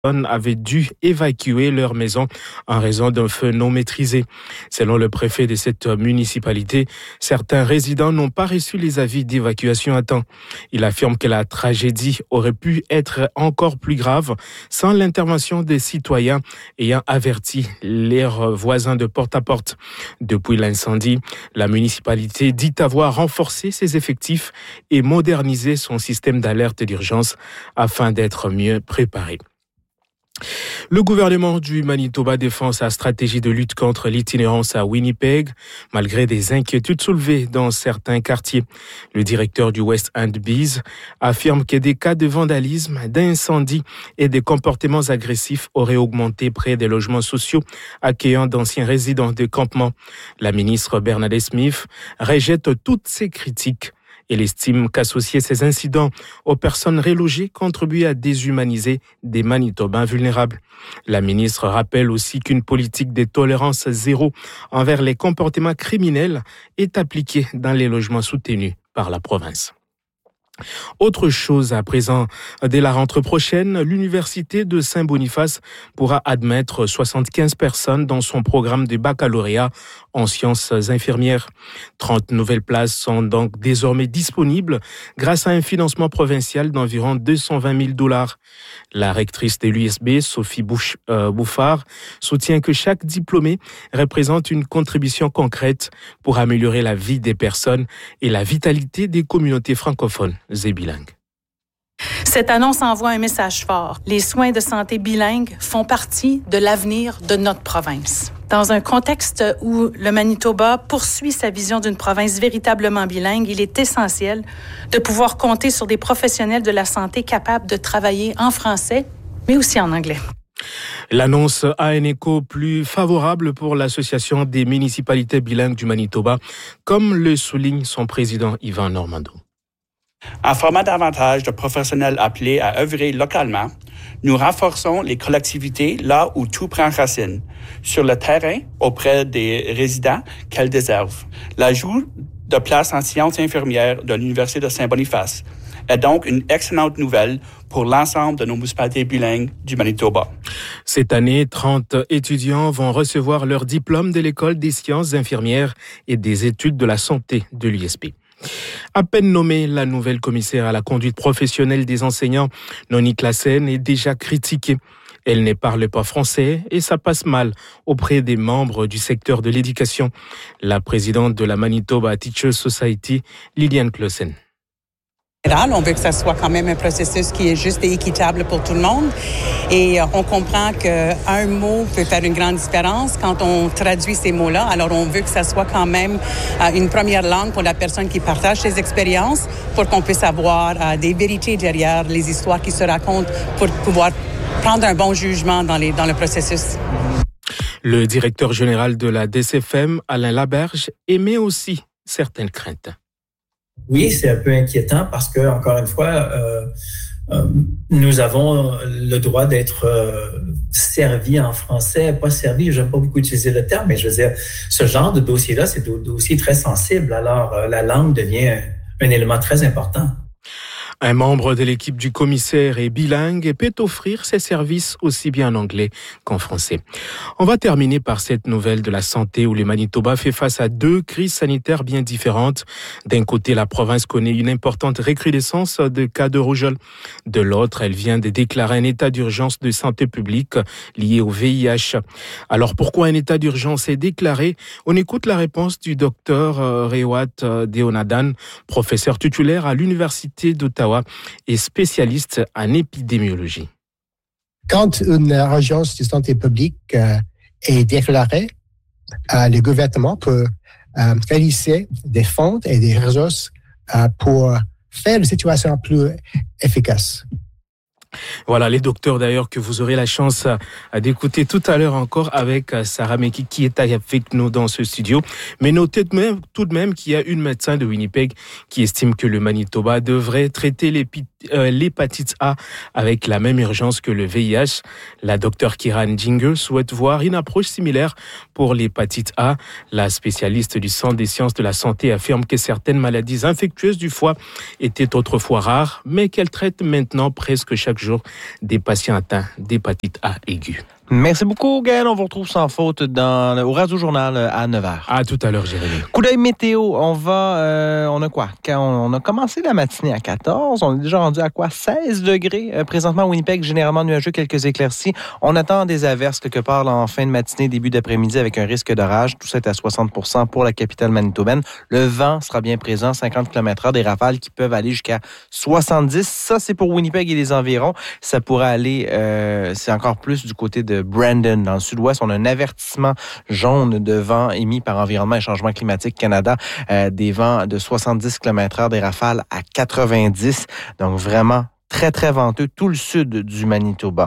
avaient dû évacuer leur maison en raison d'un feu non maîtrisé. Selon le préfet de cette municipalité, certains résidents n'ont pas reçu les avis d'évacuation à temps. Il affirme que la tragédie aurait pu être encore plus grave sans l'intervention des citoyens ayant averti leurs voisins de porte à porte. Depuis l'incendie, la municipalité dit avoir renforcé ses effectifs et modernisé son système d'alerte d'urgence afin d'être mieux préparé. Le gouvernement du Manitoba défend sa stratégie de lutte contre l'itinérance à Winnipeg, malgré des inquiétudes soulevées dans certains quartiers. Le directeur du West End Bees affirme que des cas de vandalisme, d'incendie et des comportements agressifs auraient augmenté près des logements sociaux accueillant d'anciens résidents de campement. La ministre Bernadette Smith rejette toutes ces critiques. Elle estime qu'associer ces incidents aux personnes relogées contribue à déshumaniser des Manitobains vulnérables. La ministre rappelle aussi qu'une politique de tolérance zéro envers les comportements criminels est appliquée dans les logements soutenus par la province. Autre chose à présent, dès la rentrée prochaine, l'Université de Saint-Boniface pourra admettre 75 personnes dans son programme de baccalauréat en sciences infirmières. 30 nouvelles places sont donc désormais disponibles grâce à un financement provincial d'environ 220 000 $. La rectrice de l'USB, Sophie Bouffard, soutient que chaque diplômé représente une contribution concrète pour améliorer la vie des personnes et la vitalité des communautés francophones et bilingues. Cette annonce envoie un message fort. Les soins de santé bilingues font partie de l'avenir de notre province. Dans un contexte où le Manitoba poursuit sa vision d'une province véritablement bilingue, il est essentiel de pouvoir compter sur des professionnels de la santé capables de travailler en français, mais aussi en anglais. L'annonce a un écho plus favorable pour l'Association des municipalités bilingues du Manitoba, comme le souligne son président Yvan Normando. En formant davantage de professionnels appelés à œuvrer localement, nous renforçons les collectivités là où tout prend racine, sur le terrain auprès des résidents qu'elles déservent. L'ajout de places en sciences infirmières de l'Université de Saint-Boniface est donc une excellente nouvelle pour l'ensemble de nos municipalités bilingues du Manitoba. Cette année, 30 étudiants vont recevoir leur diplôme de l'École des sciences infirmières et des études de la santé de l'USP. À peine nommée, la nouvelle commissaire à la conduite professionnelle des enseignants, Noni Classen, est déjà critiquée. Elle ne parle pas français et ça passe mal auprès des membres du secteur de l'éducation. La présidente de la Manitoba Teachers Society, Liliane Clausen. On veut que ça soit quand même un processus qui est juste et équitable pour tout le monde. Et on comprend qu'un mot peut faire une grande différence quand on traduit ces mots-là. Alors, on veut que ça soit quand même une première langue pour la personne qui partage ses expériences, pour qu'on puisse avoir des vérités derrière les histoires qui se racontent, pour pouvoir prendre un bon jugement dans le processus. Le directeur général de la DCFM, Alain Laberge, émet aussi certaines craintes. Oui, c'est un peu inquiétant parce que, encore une fois, nous avons le droit d'être servis en français, pas servis, j'aime pas beaucoup utiliser le terme, mais je veux dire, ce genre de dossier-là, c'est un dossier très sensible. Alors, la langue devient un élément très important. Un membre de l'équipe du commissaire est bilingue et peut offrir ses services aussi bien en anglais qu'en français. On va terminer par cette nouvelle de la santé où le Manitoba fait face à deux crises sanitaires bien différentes. D'un côté, la province connaît une importante recrudescence de cas de rougeole. De l'autre, elle vient de déclarer un état d'urgence de santé publique lié au VIH. Alors pourquoi un état d'urgence est déclaré? On écoute la réponse du docteur Rewat Deonadan, professeur titulaire à l'Université d'Ottawa et spécialiste en épidémiologie. Quand une urgence de santé publique est déclarée, le gouvernement peut réaliser des fonds et des ressources pour faire la situation plus efficace. Voilà, les docteurs d'ailleurs que vous aurez la chance d'écouter tout à l'heure encore avec Sarah Meki qui est avec nous dans ce studio. Mais notez tout de même qu'il y a une médecin de Winnipeg qui estime que le Manitoba devrait traiter l'hépatite A avec la même urgence que le VIH. La docteure Kiran Jinger souhaite voir une approche similaire pour l'hépatite A. La spécialiste du Centre des sciences de la santé affirme que certaines maladies infectieuses du foie étaient autrefois rares, mais qu'elle traite maintenant presque chaque jour des patients atteints d'hépatite A aiguë. Merci beaucoup, Gaël. On vous retrouve sans faute au Radio Journal à 9h. À tout à l'heure, Jérémy. Coup d'œil météo. On a quoi? On a commencé la matinée à 14. On est déjà rendu à quoi? 16 degrés. Présentement, à Winnipeg, généralement nuageux, quelques éclaircies. On attend des averses quelque part là, en fin de matinée, début d'après-midi avec un risque d'orage. Tout ça est à 60% pour la capitale manitobaine. Le vent sera bien présent, 50 km/h, des rafales qui peuvent aller jusqu'à 70. Ça, c'est pour Winnipeg et les environs. Ça pourrait aller, c'est encore plus du côté de Brandon, dans le sud-ouest. On a un avertissement jaune de vent émis par Environnement et Changement climatique Canada, des vents de 70 km/h, des rafales à 90. Donc, vraiment très, très venteux, tout le sud du Manitoba.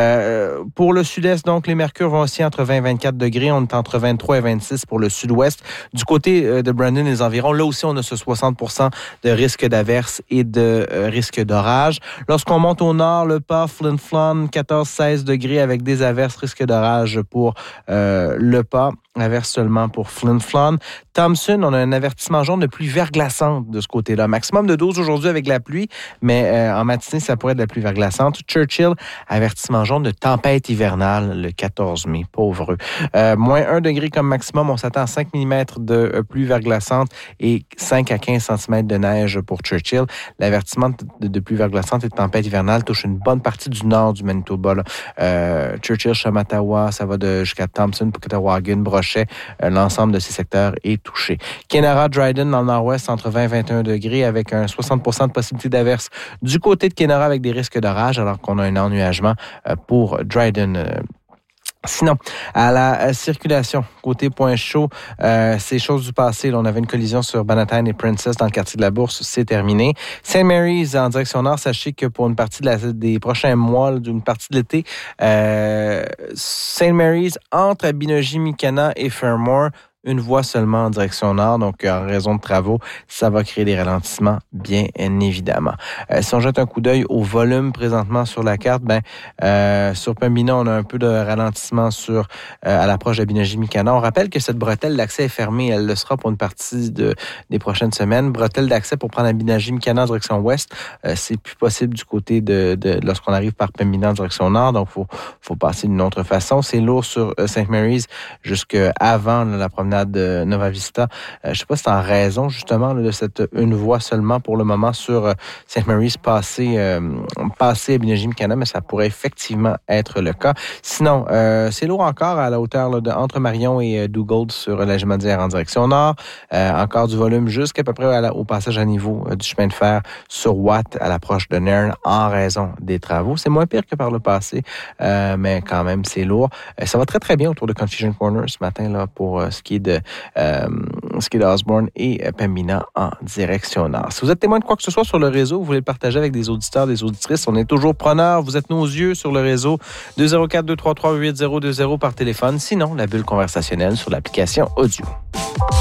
Pour le sud-est, donc, les mercures vont aussi entre 20 et 24 degrés. On est entre 23 et 26 pour le sud-ouest. Du côté de Brandon et les environs, là aussi, on a ce 60% de risque d'averse et de risque d'orage. Lorsqu'on monte au nord, le Pas, Flin Flon, 14-16 degrés avec des averses, risque d'orage pour le Pas. Averse seulement pour Flin Flon. Thompson, on a un avertissement jaune de pluie verglaçante de ce côté-là. Maximum de 12 aujourd'hui avec la pluie, mais en matinée, ça pourrait être de la pluie verglaçante. Churchill, avertissement jaune de tempête hivernale le 14 mai. Pauvre eux. Moins 1 degré comme maximum. On s'attend à 5 mm de pluie verglaçante et 5 à 15 cm de neige pour Churchill. L'avertissement de pluie verglaçante et de tempête hivernale touche une bonne partie du nord du Manitoba. Churchill, Shamattawa, ça va jusqu'à Thompson, Pukatawagan, Brochet. L'ensemble de ces secteurs est touché. Kenora, Dryden, dans le nord-ouest, entre 20 et 21 degrés, avec un 60% de possibilité d'averse du côté de Kenora avec des risques d'orage, alors qu'on a un ennuagement pour Dryden. Sinon, à la circulation, côté point chaud, c'est chose du passé. Là, on avait une collision sur Bannatyne et Princess dans le quartier de la Bourse. C'est terminé. St. Mary's en direction nord, sachez que pour une partie des prochains mois, d'une partie de l'été, St. Mary's entre Abinogi-Mikana et Fairmore, une voie seulement en direction nord, donc en raison de travaux, ça va créer des ralentissements, bien évidemment. Si on jette un coup d'œil au volume présentement sur la carte, sur Pembina, on a un peu de ralentissement à l'approche d'Abinogi-Mikana. On rappelle que cette bretelle d'accès est fermée, elle le sera pour une partie des prochaines semaines. Bretelle d'accès pour prendre Abinogi-Mikana en direction ouest, c'est plus possible du côté de lorsqu'on arrive par Pembina en direction nord, donc faut passer d'une autre façon. C'est lourd sur St. Mary's jusqu'avant la promenade de Nova Vista. Je ne sais pas si c'est en raison justement de cette une voie seulement pour le moment sur St. Mary's passer Abinogi-Mikana, mais ça pourrait effectivement être le cas. Sinon, c'est lourd encore à la hauteur entre Marion et Dugald sur la Gémadière en direction nord. Encore du volume jusqu'à peu près au passage à niveau du chemin de fer sur Watt à l'approche de Nairn en raison des travaux. C'est moins pire que par le passé, mais quand même c'est lourd. Ça va très très bien autour de Confusion Corner ce matin là pour ce qui est de Osborne et Pembina en direction nord. Si vous êtes témoin de quoi que ce soit sur le réseau, vous voulez le partager avec des auditeurs, des auditrices, on est toujours preneurs. Vous êtes nos yeux sur le réseau 204-233-8020 par téléphone. Sinon, la bulle conversationnelle sur l'application audio.